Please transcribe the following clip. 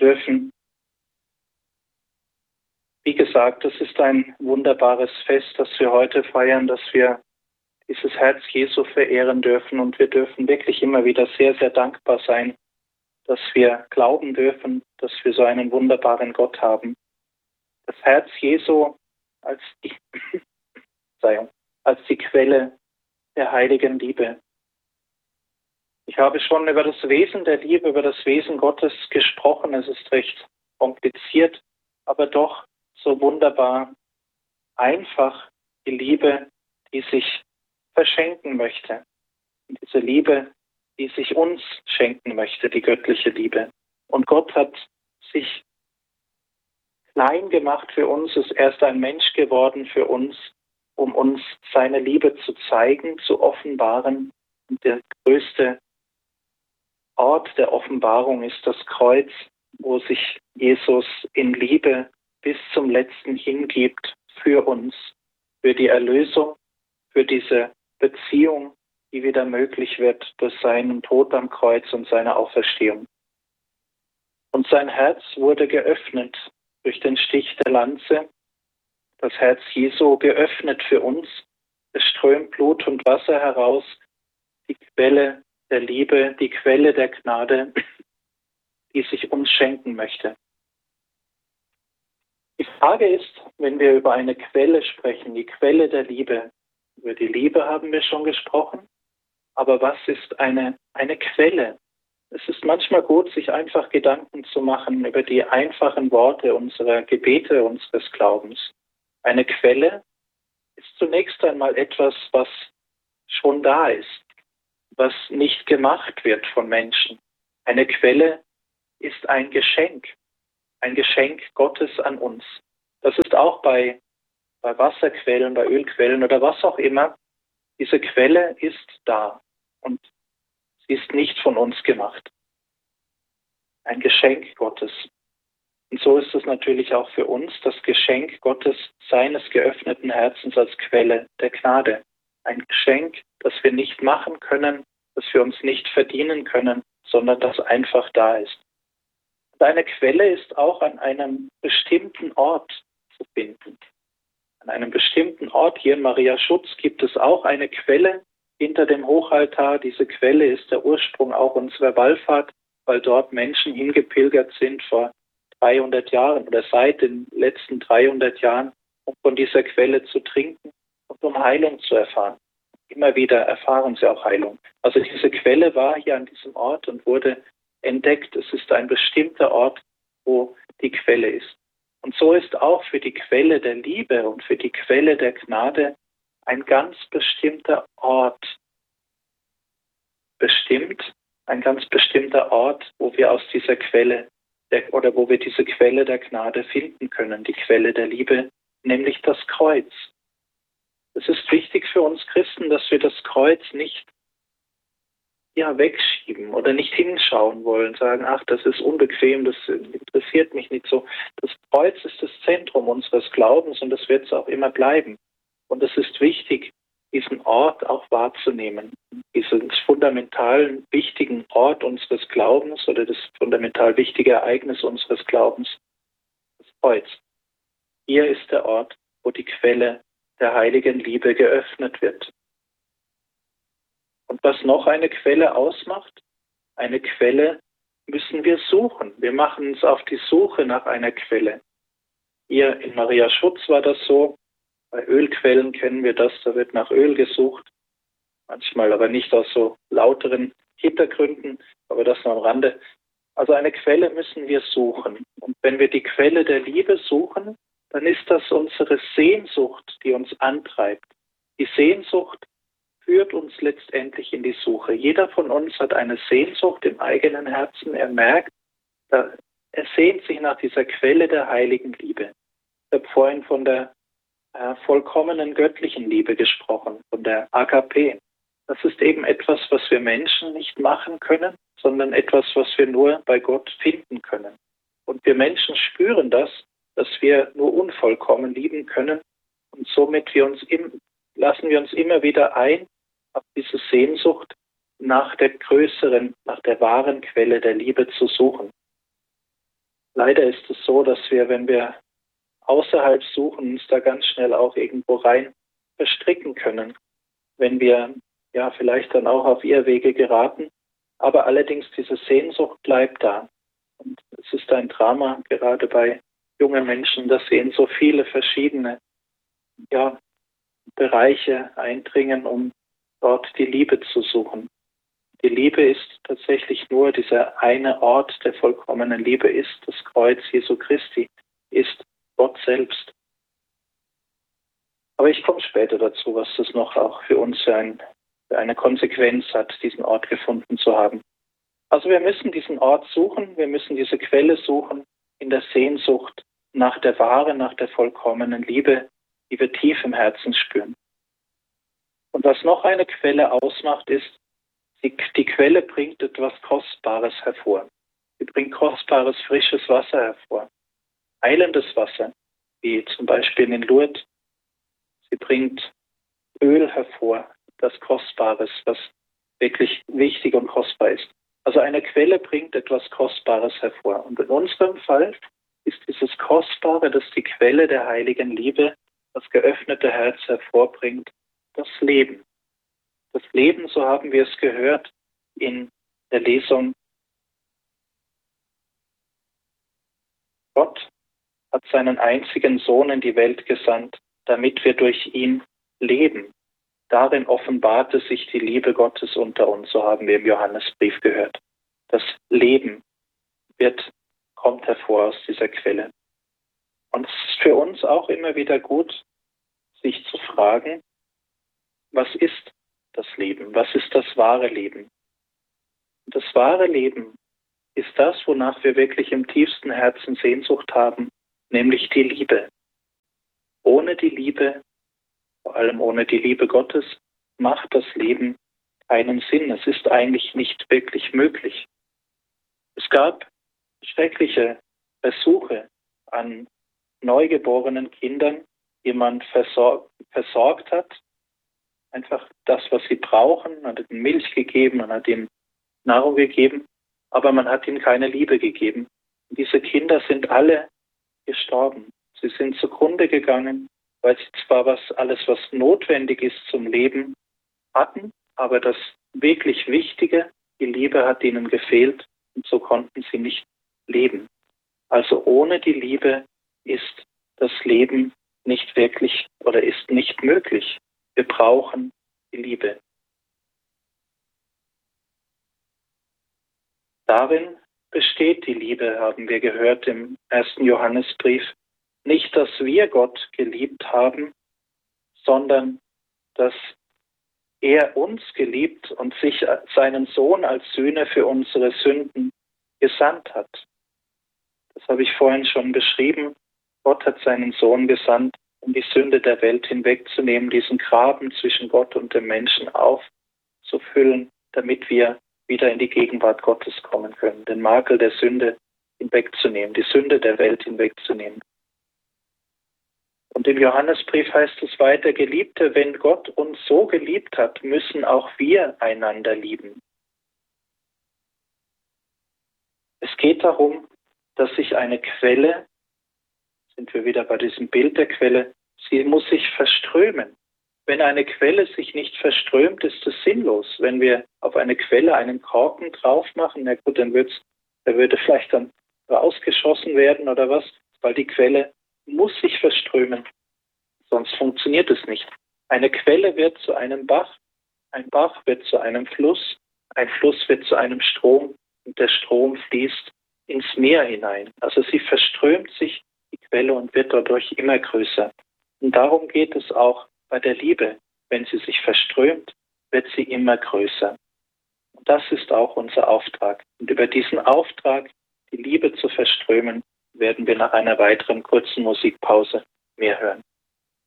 dürfen. Wie gesagt, es ist ein wunderbares Fest, das wir heute feiern, dass wir dieses Herz Jesu verehren dürfen. Und wir dürfen wirklich immer wieder sehr, sehr dankbar sein, dass wir glauben dürfen, dass wir so einen wunderbaren Gott haben. Das Herz Jesu als die Quelle der heiligen Liebe. Ich habe schon über das Wesen der Liebe, über das Wesen Gottes gesprochen. Es ist recht kompliziert, aber doch so wunderbar einfach die Liebe, die sich verschenken möchte. Und diese Liebe, die sich uns schenken möchte, die göttliche Liebe. Und Gott hat sich klein gemacht für uns, ist erst ein Mensch geworden für uns, um uns seine Liebe zu zeigen, zu offenbaren. Und der größte Ort der Offenbarung ist das Kreuz, wo sich Jesus in Liebe bis zum Letzten hingibt für uns, für die Erlösung, für diese Beziehung, die wieder möglich wird durch seinen Tod am Kreuz und seine Auferstehung. Und sein Herz wurde geöffnet durch den Stich der Lanze, das Herz Jesu geöffnet für uns. Es strömt Blut und Wasser heraus, die Quelle der Liebe, die Quelle der Gnade, die sich uns schenken möchte. Die Frage ist, wenn wir über eine Quelle sprechen, die Quelle der Liebe, über die Liebe haben wir schon gesprochen, aber was ist eine Quelle? Es ist manchmal gut, sich einfach Gedanken zu machen über die einfachen Worte unserer Gebete, unseres Glaubens. Eine Quelle ist zunächst einmal etwas, was schon da ist, was nicht gemacht wird von Menschen. Eine Quelle ist ein Geschenk Gottes an uns. Das ist auch bei Wasserquellen, bei Ölquellen oder was auch immer. Diese Quelle ist da und sie ist nicht von uns gemacht. Ein Geschenk Gottes. Und so ist es natürlich auch für uns das Geschenk Gottes, seines geöffneten Herzens als Quelle der Gnade. Ein Geschenk, das wir nicht machen können, das wir uns nicht verdienen können, sondern das einfach da ist. Und eine Quelle ist auch an einem bestimmten Ort zu finden. An einem bestimmten Ort, hier in Maria Schutz, gibt es auch eine Quelle hinter dem Hochaltar. Diese Quelle ist der Ursprung auch unserer Wallfahrt, weil dort Menschen hingepilgert sind vor 300 Jahren oder seit den letzten 300 Jahren, um von dieser Quelle zu trinken und um Heilung zu erfahren. Immer wieder erfahren sie auch Heilung. Also diese Quelle war hier an diesem Ort und wurde entdeckt. Es ist ein bestimmter Ort, wo die Quelle ist. Und so ist auch für die Quelle der Liebe und für die Quelle der Gnade ein ganz bestimmter Ort bestimmt, ein ganz bestimmter Ort, wo wir aus dieser Quelle wo wir diese Quelle der Gnade finden können, die Quelle der Liebe, nämlich das Kreuz. Es ist wichtig für uns Christen, dass wir das Kreuz nicht wegschieben oder nicht hinschauen wollen, sagen, ach, das ist unbequem, das interessiert mich nicht so. Das Kreuz ist das Zentrum unseres Glaubens und das wird es auch immer bleiben. Und es ist wichtig, diesen Ort auch wahrzunehmen, diesen fundamentalen, wichtigen Ort unseres Glaubens oder das fundamental wichtige Ereignis unseres Glaubens, das Kreuz. Hier ist der Ort, wo die Quelle der heiligen Liebe geöffnet wird. Und was noch eine Quelle ausmacht, eine Quelle müssen wir suchen. Wir machen uns auf die Suche nach einer Quelle. Hier in Maria Schutz war das so. Bei Ölquellen kennen wir das, da wird nach Öl gesucht. Manchmal aber nicht aus so lauteren Hintergründen, aber das nur am Rande. Also eine Quelle müssen wir suchen. Und wenn wir die Quelle der Liebe suchen, dann ist das unsere Sehnsucht, die uns antreibt. Die Sehnsucht führt uns letztendlich in die Suche. Jeder von uns hat eine Sehnsucht im eigenen Herzen. Er merkt, er sehnt sich nach dieser Quelle der heiligen Liebe. Ich habe vorhin von der vollkommenen göttlichen Liebe gesprochen, von der Agape. Das ist eben etwas, was wir Menschen nicht machen können, sondern etwas, was wir nur bei Gott finden können. Und wir Menschen spüren das, dass wir nur unvollkommen lieben können. Und somit lassen wir uns immer wieder ein auf diese Sehnsucht nach der größeren, nach der wahren Quelle der Liebe zu suchen. Leider ist es so, dass wir, wenn wir außerhalb suchen, uns da ganz schnell auch irgendwo rein verstricken können. Wenn wir ja vielleicht dann auch auf Irrwege geraten, aber allerdings diese Sehnsucht bleibt da. Und es ist ein Drama, gerade bei jungen Menschen, dass sie in so viele verschiedene Bereiche eindringen, um dort die Liebe zu suchen. Die Liebe ist tatsächlich nur dieser eine Ort der vollkommenen Liebe, ist das Kreuz Jesu Christi, ist Gott selbst. Aber ich komme später dazu, was das noch auch für uns für eine Konsequenz hat, diesen Ort gefunden zu haben. Also wir müssen diesen Ort suchen, wir müssen diese Quelle suchen in der Sehnsucht nach der wahren, nach der vollkommenen Liebe, die wir tief im Herzen spüren. Und was noch eine Quelle ausmacht, ist, die Quelle bringt etwas Kostbares hervor. Sie bringt kostbares, frisches Wasser hervor. Heilendes Wasser, wie zum Beispiel in Lourdes. Sie bringt Öl hervor, das Kostbares, was wirklich wichtig und kostbar ist. Also eine Quelle bringt etwas Kostbares hervor. Und in unserem Fall ist dieses Kostbare, das die Quelle der heiligen Liebe, das geöffnete Herz hervorbringt, das Leben. Das Leben, so haben wir es gehört in der Lesung. Gott hat seinen einzigen Sohn in die Welt gesandt, damit wir durch ihn leben. Darin offenbarte sich die Liebe Gottes unter uns, so haben wir im Johannesbrief gehört. Das Leben kommt hervor aus dieser Quelle. Und es ist für uns auch immer wieder gut, sich zu fragen, was ist das Leben? Was ist das wahre Leben? Und das wahre Leben ist das, wonach wir wirklich im tiefsten Herzen Sehnsucht haben, nämlich die Liebe. Ohne die Liebe, vor allem ohne die Liebe Gottes, macht das Leben keinen Sinn. Es ist eigentlich nicht wirklich möglich. Es gab schreckliche Versuche an neugeborenen Kindern, die man versorgt hat. Einfach das, was sie brauchen. Man hat ihnen Milch gegeben, man hat ihnen Nahrung gegeben, aber man hat ihnen keine Liebe gegeben. Und diese Kinder sind alle gestorben. Sie sind zugrunde gegangen, weil sie zwar alles, was notwendig ist zum Leben, hatten, aber das wirklich Wichtige, die Liebe, hat ihnen gefehlt und so konnten sie nicht leben. Also ohne die Liebe ist das Leben nicht wirklich oder ist nicht möglich. Wir brauchen die Liebe. Darin besteht die Liebe, haben wir gehört im 1. Johannesbrief. Nicht, dass wir Gott geliebt haben, sondern dass er uns geliebt und sich seinen Sohn als Sühne für unsere Sünden gesandt hat. Das habe ich vorhin schon beschrieben. Gott hat seinen Sohn gesandt, um die Sünde der Welt hinwegzunehmen, diesen Graben zwischen Gott und dem Menschen aufzufüllen, damit wir wieder in die Gegenwart Gottes kommen können, den Makel der Sünde hinwegzunehmen, die Sünde der Welt hinwegzunehmen. Und im Johannesbrief heißt es weiter, Geliebte, wenn Gott uns so geliebt hat, müssen auch wir einander lieben. Es geht darum, dass sich eine Quelle, sind wir wieder bei diesem Bild der Quelle, sie muss sich verströmen. Wenn eine Quelle sich nicht verströmt, ist es sinnlos. Wenn wir auf eine Quelle einen Korken drauf machen, na gut, der würde vielleicht dann rausgeschossen werden oder was, weil die Quelle muss sich verströmen. Sonst funktioniert es nicht. Eine Quelle wird zu einem Bach, ein Bach wird zu einem Fluss, ein Fluss wird zu einem Strom und der Strom fließt ins Meer hinein. Also sie verströmt sich, die Quelle, und wird dadurch immer größer. Und darum geht es auch bei der Liebe. Wenn sie sich verströmt, wird sie immer größer. Und das ist auch unser Auftrag. Und über diesen Auftrag, die Liebe zu verströmen, werden wir nach einer weiteren kurzen Musikpause mehr hören.